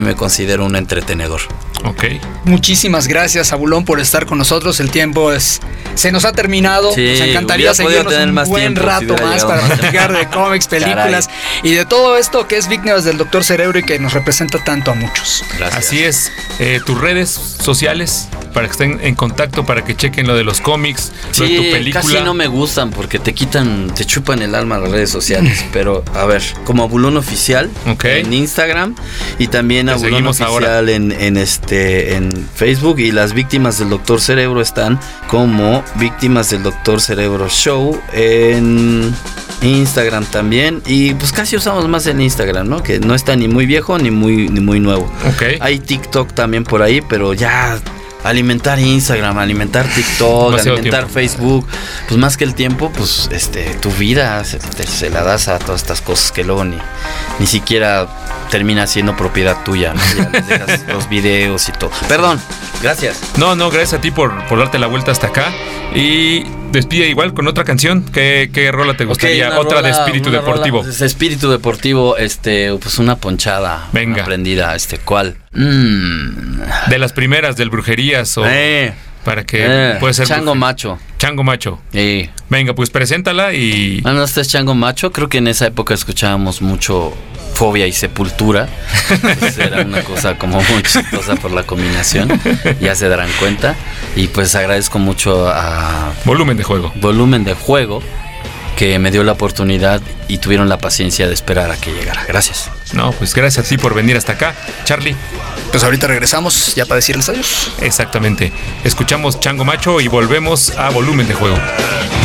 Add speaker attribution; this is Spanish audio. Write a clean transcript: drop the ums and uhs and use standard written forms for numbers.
Speaker 1: me considero un entretenedor.
Speaker 2: Ok.
Speaker 3: Muchísimas gracias, Abulón, por estar con nosotros. El tiempo se nos ha terminado.
Speaker 1: Sí,
Speaker 3: Nos encantaría seguirnos un buen rato más para platicar de cómics, películas y de todo esto que es Víctimas del Doctor Cerebro y que nos representa tanto a muchos.
Speaker 1: Gracias.
Speaker 2: Así es. Tus redes sociales para que estén en contacto, para que chequen lo de los cómics, lo de tu película.
Speaker 1: Casi no me gustan porque te chupan el alma las redes sociales. Pero a ver, como Abulón Oficial en Instagram y también Abulón Oficial en Facebook, y las Víctimas del Doctor Cerebro están como Víctimas del Doctor Cerebro Show en Instagram también, y pues casi usamos más el Instagram, ¿no? Que no está ni muy viejo ni muy nuevo. Hay TikTok también por ahí, pero ya alimentar Instagram, alimentar TikTok, alimentar Facebook, pues más que el tiempo, pues tu vida se la das a todas estas cosas que luego ni siquiera termina siendo propiedad tuya, ¿no? Ya les dejas los videos y todo. Perdón, gracias.
Speaker 2: No, gracias a ti por darte la vuelta hasta acá. Y despide igual con otra canción. ¿Qué rola te gustaría? Otra de Espíritu Deportivo.
Speaker 1: Espíritu Deportivo, pues una ponchada.
Speaker 2: Venga.
Speaker 1: Una prendida, ¿cuál?
Speaker 2: De las primeras, del Brujerías o... Para que puede ser
Speaker 1: Chango Macho.
Speaker 2: Chango Macho. Venga, pues preséntala y...
Speaker 1: No, este es Chango Macho. Creo que en esa época escuchábamos mucho Fobia y Sepultura. Pues era una cosa como muy chistosa por la combinación. Ya se darán cuenta. Y pues agradezco mucho a
Speaker 2: Volumen de Juego,
Speaker 1: que me dio la oportunidad y tuvieron la paciencia de esperar a que llegara. Gracias.
Speaker 2: No, pues gracias a ti por venir hasta acá, Charlie.
Speaker 3: Pues ahorita regresamos ya para decirles adiós.
Speaker 2: Exactamente. Escuchamos Chango Macho y volvemos a Volumen de Juego.